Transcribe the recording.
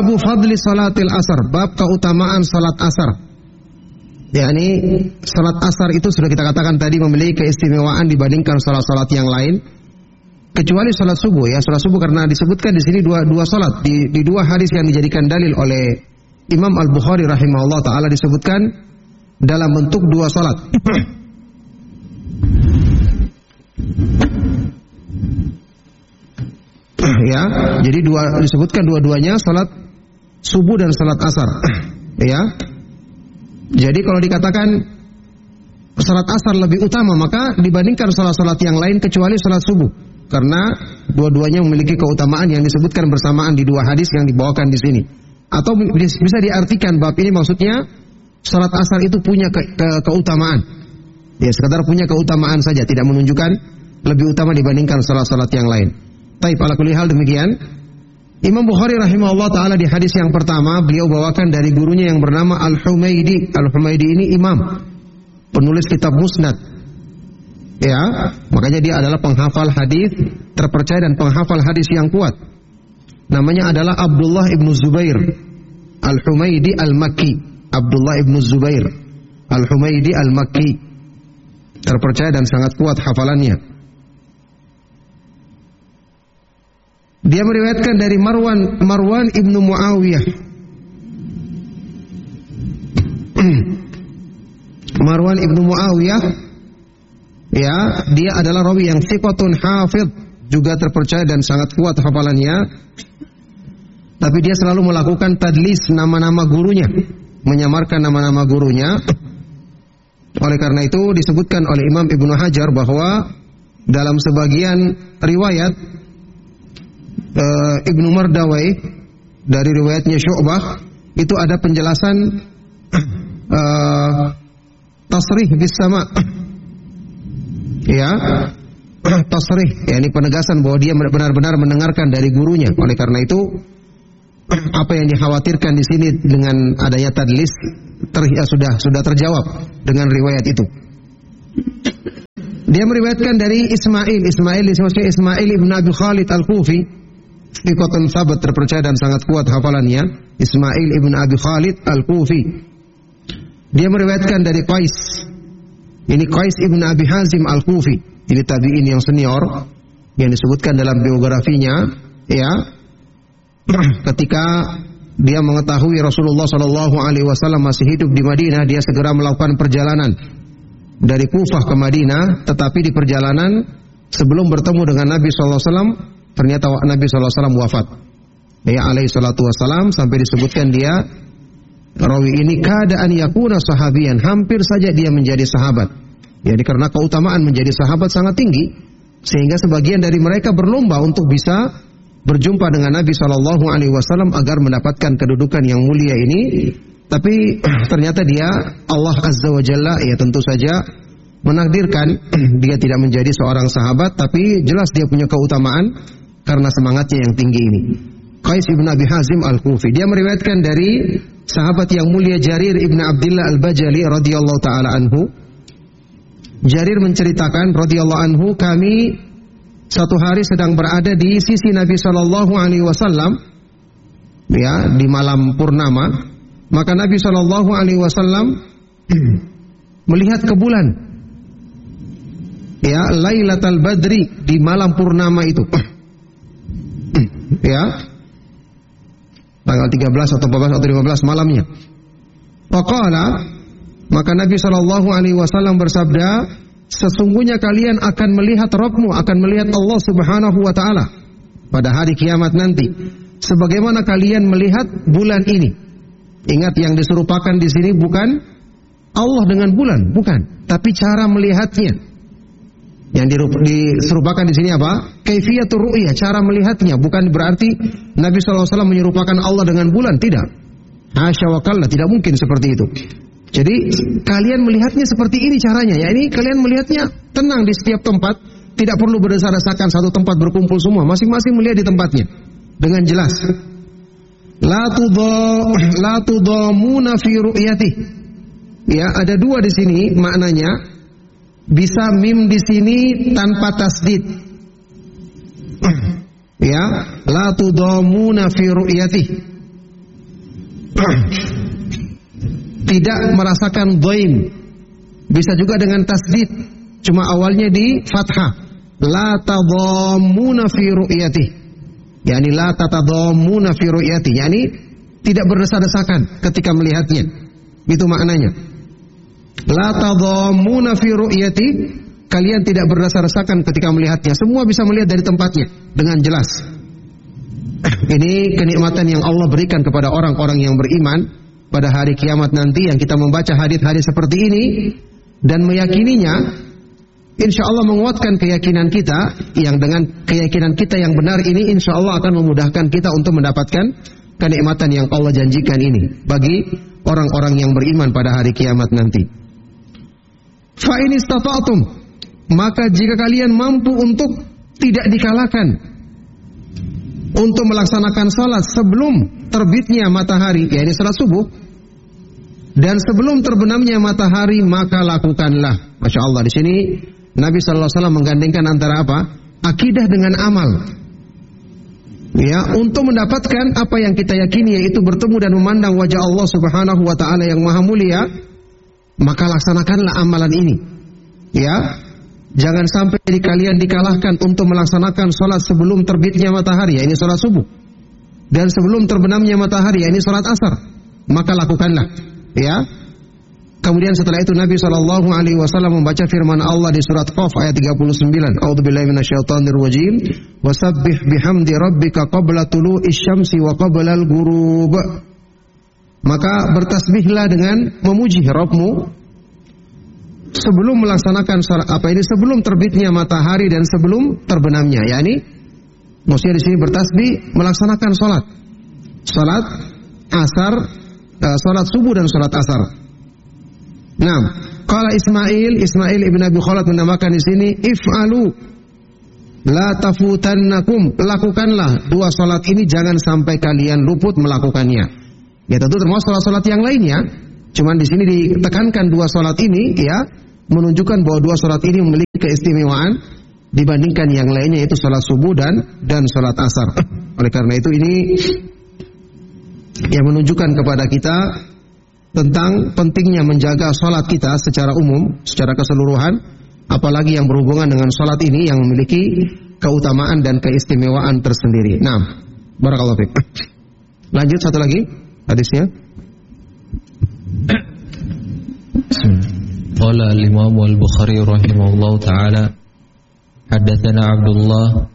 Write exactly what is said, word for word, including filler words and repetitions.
Babu fadli salatil asar, bab keutamaan salat asar. yakni salat asar itu sudah kita katakan tadi memiliki keistimewaan dibandingkan salat-salat yang lain, kecuali salat subuh ya. Salat subuh karena disebutkan di sini dua dua salat di, di dua hadis yang dijadikan dalil oleh Imam Al-Bukhari rahimahullah taala, disebutkan dalam bentuk dua salat. Ya, jadi dua disebutkan dua-duanya salat subuh dan salat asar. Ya. Jadi kalau dikatakan salat asar lebih utama, maka dibandingkan salat-salat yang lain kecuali salat subuh, karena dua-duanya memiliki keutamaan yang disebutkan bersamaan di dua hadis yang dibawakan di sini. Atau bisa diartikan bab ini maksudnya salat asar itu punya ke, ke, keutamaan. Ya, sekadar punya keutamaan saja, tidak menunjukkan lebih utama dibandingkan salat-salat yang lain. Taib, ala kulli hal demikian. Imam Bukhari rahimahullah ta'ala di hadis yang pertama beliau bawakan dari gurunya yang bernama Al-Humaydi. Al-Humaydi ini imam, penulis kitab Musnad. Ya, makanya dia adalah penghafal hadis terpercaya dan penghafal hadis yang kuat. Namanya adalah Abdullah ibnu Zubair Al-Humaydi Al-Makki. Abdullah ibnu Zubair Al-Humaydi Al-Makki, terpercaya dan sangat kuat hafalannya. Dia meriwayatkan dari Marwan Marwan ibnu Muawiyah. Marwan ibnu Muawiyah, ya, dia adalah rawi yang thiqatun hafidh, juga terpercaya dan sangat kuat hafalannya. Tapi dia selalu melakukan tadlis nama-nama gurunya, menyamarkan nama-nama gurunya. Oleh karena itu disebutkan oleh Imam Ibnu Hajar bahwa dalam sebagian riwayat Uh, Ibnu Mardawai dari riwayatnya Syu'bah itu ada penjelasan uh, tasrih bis sama, ya, tasrih, ya, ini penegasan bahwa dia benar-benar mendengarkan dari gurunya. Oleh karena itu apa yang dikhawatirkan di sini dengan adanya tadlis ter, ya, sudah sudah terjawab dengan riwayat itu. Dia meriwayatkan dari Ismail Ismail disebutnya Ismail ibn Abi Khalid Al-Kufi, thiqatun sabat, terpercaya dan sangat kuat hafalannya. Ismail ibn Abi Khalid Al-Kufi. Dia meriwayatkan dari Qais. Ini Qais ibn Abi Hazim Al-Kufi. Ini tabi'in yang senior yang disebutkan dalam biografinya, ya. Ketika dia mengetahui Rasulullah sallallahu alaihi wasallam masih hidup di Madinah, dia segera melakukan perjalanan dari Kufah ke Madinah, tetapi di perjalanan sebelum bertemu dengan Nabi sallallahu alaihi wasallam ternyata Nabi sallallahu alaihi wasallam wafat. Ya, alaihi salatu wasallam, sampai disebutkan dia rawi ini kada an yakuna sahabiyan, hampir saja dia menjadi sahabat. Jadi karena keutamaan menjadi sahabat sangat tinggi, sehingga sebagian dari mereka berlomba untuk bisa berjumpa dengan Nabi sallallahu alaihi wasallam agar mendapatkan kedudukan yang mulia ini. Tapi ternyata dia, Allah Azza wa Jalla, ya tentu saja menakdirkan dia tidak menjadi seorang sahabat, tapi jelas dia punya keutamaan karena semangatnya yang tinggi ini. Qais ibn Abi Hazim Al-Kufi, dia meriwayatkan dari sahabat yang mulia Jarir ibn Abdullah Al-Bajali radhiyallahu taala anhu. Jarir menceritakan radhiyallahu anhu, kami satu hari sedang berada di sisi Nabi sallallahu alaihi wasallam, ya, di malam purnama. Maka Nabi sallallahu alaihi wasallam melihat ke bulan, ya, Lailatul Badri, di malam purnama itu. Ya, tanggal tiga belas atau empat belas atau lima belas malamnya. Faqala, maka Nabi sallallahu alaihi wasallam bersabda, sesungguhnya kalian akan melihat Rabbmu, akan melihat Allah Subhanahu wa taala pada hari kiamat nanti, sebagaimana kalian melihat bulan ini. Ingat, yang diserupakan di sini bukan Allah dengan bulan, bukan, tapi cara melihatnya. Yang diserupakan di sini apa? Kaifiyatur ru'yah, cara melihatnya. Bukan berarti Nabi sallallahu alaihi wasallam menyerupakan Allah dengan bulan, tidak. Hasya wa kalla, tidak mungkin seperti itu. Jadi kalian melihatnya seperti ini caranya, ya, ini kalian melihatnya tenang di setiap tempat, tidak perlu berdasar-dasarkan satu tempat berkumpul semua, masing-masing melihat di tempatnya dengan jelas. La tudha la tudhamuna fi ru'yati. Ya, ada dua di sini maknanya. Bisa mim di sini tanpa tasdid. Ya, la tudhamuna fi ru'yati. tidak merasakan dhaim. Bisa juga dengan tasdid, cuma awalnya di fathah. La tadhammuna fi ru'yati. Yani la tatadhammuna fi ru'yati. Yani tidak berdesa-desakan ketika melihatnya. Itu maknanya. La tadhammuna fi ru'yati. Kalian tidak berdesa-desakan ketika melihatnya. Semua bisa melihat dari tempatnya dengan jelas. Ini kenikmatan yang Allah berikan kepada orang-orang yang beriman pada hari kiamat nanti, yang kita membaca hadis-hadis seperti ini dan meyakininya, insya Allah menguatkan keyakinan kita, yang dengan keyakinan kita yang benar ini insya Allah akan memudahkan kita untuk mendapatkan kenikmatan yang Allah janjikan ini bagi orang-orang yang beriman pada hari kiamat nanti. Fa in istata'tum, maka jika kalian mampu untuk tidak dikalahkan untuk melaksanakan salat sebelum terbitnya matahari, yaitu salat subuh, dan sebelum terbenamnya matahari, maka lakukanlah. Masya Allah, di sini Nabi Sallallahu Alaihi Wasallam menggandengkan antara apa? Akidah dengan amal. Ya, untuk mendapatkan apa yang kita yakini, yaitu bertemu dan memandang wajah Allah Subhanahu Wa Taala yang Maha Mulia, maka laksanakanlah amalan ini. Ya. Jangan sampai di kalian dikalahkan untuk melaksanakan sholat sebelum terbitnya matahari, ya ini sholat subuh, dan sebelum terbenamnya matahari, ya ini sholat asar. Maka lakukanlah, ya. Kemudian setelah itu Nabi Shallallahu Alaihi Wasallam membaca firman Allah di surat Qaf ayat tiga puluh sembilan. A'udzubillahi minasyaitonir rajim. Wasabbih bihamdi rabbika qabla tulu'isy syamsi wa qabla al-ghurub. Maka bertasbihlah dengan memuji Rabbmu sebelum melaksanakan salat, apa ini sebelum terbitnya matahari dan sebelum terbenamnya. Yani maksudnya di sini bertasbih melaksanakan salat, salat asar, uh, salat subuh dan salat asar. Nah, qala Ismail, Ismail ibn Abi Khalid menamakan di sini if'alu la tafutannakum, lakukanlah dua salat ini jangan sampai kalian luput melakukannya. Ya tentu termasuk salat-salat yang lainnya. Cuman di sini ditekankan dua salat ini, ya, menunjukkan bahwa dua salat ini memiliki keistimewaan dibandingkan yang lainnya, yaitu salat subuh dan dan salat asar. Oleh karena itu ini yang menunjukkan kepada kita tentang pentingnya menjaga salat kita secara umum, secara keseluruhan, apalagi yang berhubungan dengan salat ini yang memiliki keutamaan dan keistimewaan tersendiri. Nah, barakallahu fiik. Lanjut satu lagi hadisnya. Qala al-Imam al-Bukhari rahimahullah ta'ala haddatsana Abdullah